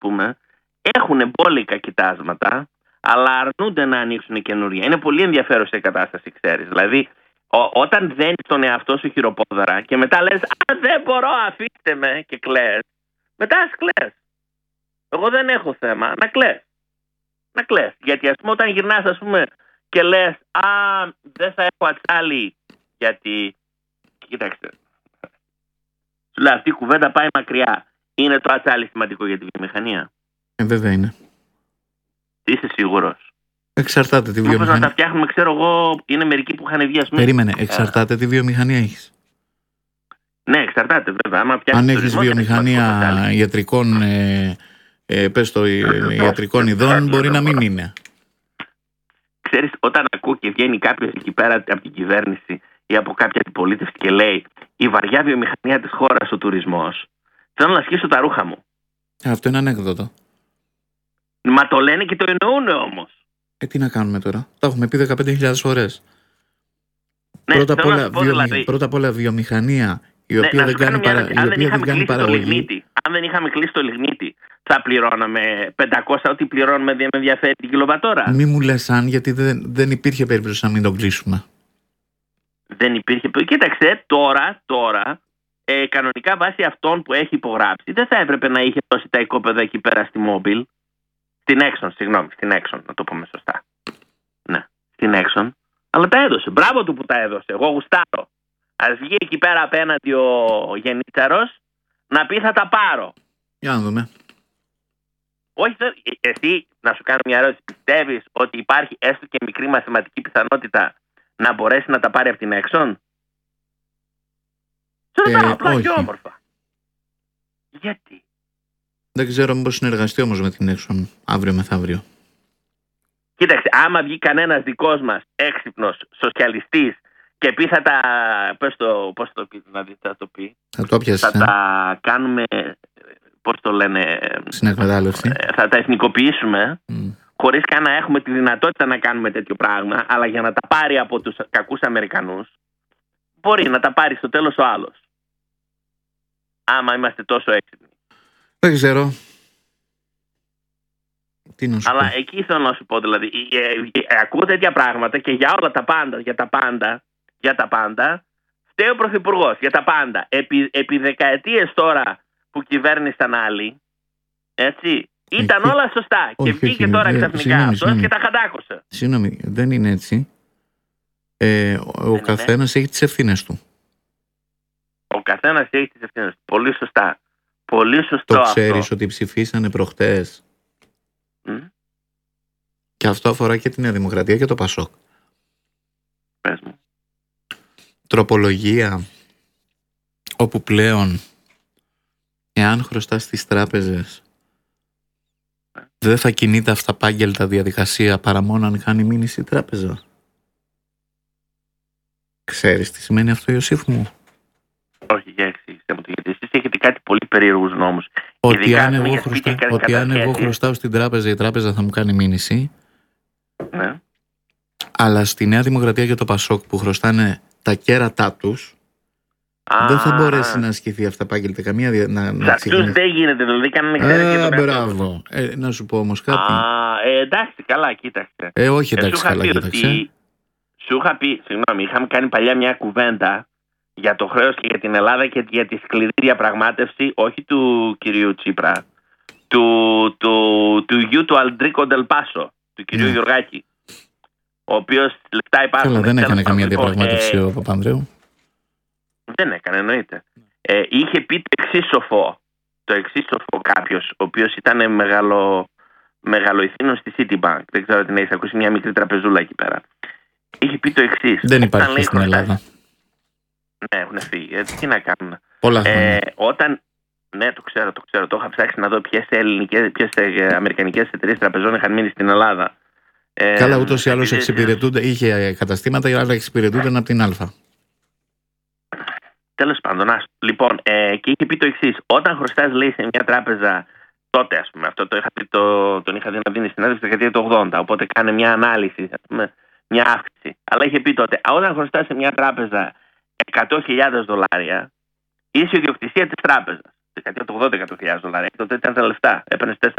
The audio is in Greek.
πούμε, έχουν μπόλικα κοιτάσματα, αλλά αρνούνται να ανοίξουν καινούρια. Είναι πολύ ενδιαφέρουσα η κατάσταση, ξέρεις. Δηλαδή, όταν δένεις τον εαυτό σου χειροπόδαρα και μετά λες «Α, δεν μπορώ, αφήστε με» και κλαις, μετά ας κλαις. Εγώ δεν έχω θέμα, να κλαις. Να κλαις. Γιατί ας πούμε όταν γυρνάς, ας πούμε, και λες «Α, δεν θα έχω ατσάλι», γιατί, κοίταξε, σου λέω αυτή η κουβέντα πάει μακριά. Είναι το ατσάλι σημαντικό για τη βιομηχανία? Βέβαια είναι. Είσαι σίγουρος? Εξαρτάται τη βιομηχανία. Μήπως να τα φτιάχνουμε, ξέρω εγώ, είναι μερικοί που είχαν βγει, ας πούμε. Περίμενε, εξαρτάται τι βιομηχανία έχεις. Ναι, εξαρτάται βέβαια. Αν έχεις βιομηχανία ιατρικών, ιατρικών ειδών, μπορεί να μην είναι. Ξέρεις, όταν ακούω και βγαίνει κάποιος εκεί πέρα από την κυβέρνηση ή από κάποια αντιπολίτευση και λέει «Η βαριά βιομηχανία της χώρας, ο τουρισμός», θέλω να σκίσω τα ρούχα μου. Αυτό είναι ανέκδοτο. Μα το λένε και το εννοούν όμως. Τι να κάνουμε τώρα? Τα έχουμε πει 15.000 φορές. Ναι, πρώτα απ' όλα βιομηχανία η οποία δεν κάνει παραγωγή. Αν δεν είχαμε κλείσει το λιγνίτη, θα πληρώναμε 500 ό,τι πληρώνουμε, δεν με ενδιαφέρει την κιλοβατόρα. Μη μου λες αν, γιατί δεν υπήρχε περίπτωση να μην το κλείσουμε. Δεν υπήρχε. Κοίταξε, τώρα κανονικά βάσει αυτών που έχει υπογράψει, δεν θα έπρεπε να είχε δώσει τα οικόπεδα εκεί πέρα στη Μόμπιλ. Στην Exxon, να το πούμε σωστά. Ναι, στην Exxon. Αλλά τα έδωσε. Μπράβο του που τα έδωσε. Εγώ γουστάρω. Ας βγει εκεί πέρα απέναντι ο Γενίτσαρος να πει θα τα πάρω. Για να δούμε. Όχι, εσύ να σου κάνω μια ερώτηση. Πιστεύεις ότι υπάρχει έστω και μικρή μαθηματική πιθανότητα να μπορέσει να τα πάρει από την Exxon? Σε ρωτάω απλά και όμορφα. Γιατί? Δεν ξέρω μήπως συνεργαστεί όμως με την Exxon αύριο μεθαύριο. Κοίταξε, άμα βγει κανένας δικός μας έξυπνος σοσιαλιστής και πει θα τα... πώς το πει, δηλαδή θα το πει. Θα το πιάσεις, θα τα κάνουμε, πώς το λένε... Στην εκμετάλλευση. Θα τα εθνικοποιήσουμε, χωρίς καν να έχουμε τη δυνατότητα να κάνουμε τέτοιο πράγμα, αλλά για να τα πάρει από τους κακούς Αμερικανούς, μπορεί να τα πάρει στο τέλος ο άλλος. Άμα είμαστε τόσο έξυπνοι. Δεν ξέρω. Τι να σου Αλλά πω. εκεί θέλω να σου πω, δηλαδή, ακούω τέτοια πράγματα και για όλα τα πάντα, για τα πάντα, φταίει ο Πρωθυπουργός, για τα πάντα. Επί δεκαετίες τώρα που κυβέρνησαν άλλοι, έτσι, ήταν όλα σωστά. Και βγήκε τώρα ξαφνικά αυτός και τα χαντάκωσε. Συγγνώμη, δεν είναι έτσι. Ο καθένας έχει τις ευθύνες του. Ο καθένας έχει τις ευθύνες του. Πολύ σωστά. Πολύ σωστό. Το ξέρεις ότι ψηφίσανε προχτές. Και αυτό αφορά και τη Νέα Δημοκρατία και το Πασόκ. Πες μου. Τροπολογία όπου πλέον εάν χρωστάς στις τράπεζες δεν θα κινείται αυταπάγγελτα διαδικασία παρά μόνο αν κάνει μήνυση η τράπεζα. Ξέρεις τι σημαίνει αυτό, Ιωσήφ μου? Όχι, για εξήγησέ μου το, γιατί εσείς έχετε κάτι πολύ περίεργους νόμους. Ότι αν εγώ χρωστάω στην τράπεζα, η τράπεζα θα μου κάνει μήνυση. Ναι. Αλλά στη Νέα Δημοκρατία και το Πασόκ που χρωστάνε τα κέρατά τους, δεν θα μπορέσει να ασκηθεί αυταπάγγελτα καμία σε αυτούς δεν γίνεται, δηλαδή κανένα μπράβο. Να σου πω όμως κάτι. Εντάξει, καλά, κοίταξε. Όχι, εντάξει, καλά, κοίταξε. Σου είχα πει, συγγνώμη, είχαμε κάνει παλιά μια κουβέντα για το χρέος και για την Ελλάδα και για τη σκληρή διαπραγμάτευση, όχι του κυρίου Τσίπρα, του γιου του Αλντρίκο Ντελπάσο, του κυρίου Γιωργάκη, ο οποίος λεπτά υπάρχουν. Καλά, δεν έκανε καμία διαπραγμάτευση ο Παπανδρέου. Δεν έκανε, εννοείται. Είχε πει το εξής σοφό κάποιος, ο οποίος ήταν μεγαλοηθήνος στη Citibank. Δεν ξέρω αν την έχεις ακούσει, μια μικρή τραπεζούλα εκεί πέρα. Είχε πει το εξής. Δεν υπάρχει στην Ελλάδα. Ναι, έχουν φύγει. Τι να κάνουν. Πολλά χρόνια. Ναι, το ξέρω. Το είχα ψάξει να δω ποιες αμερικανικές εταιρείες τραπεζών είχαν μείνει στην Ελλάδα. Καλά, ούτως ή άλλως εξυπηρετούνται. Είχε καταστήματα, αλλά εξυπηρετούνταν από την Α. Τέλος πάντων, λοιπόν, και είχε πει το εξής. Όταν χρωστάς, λέει, σε μια τράπεζα, τότε, ας πούμε, αυτό τον είχα δει να δίνει στην στη δεκαετία του 80. Οπότε κάνε μια ανάλυση, ας πούμε, μια αύξηση. Αλλά είχε πει τότε, όταν χρωστάς σε μια τράπεζα $100.000, είσαι η ιδιοκτησία της τράπεζας. δεκαετία του 80 $100.000. Τότε ήταν τα λεφτά. Έπαιρνε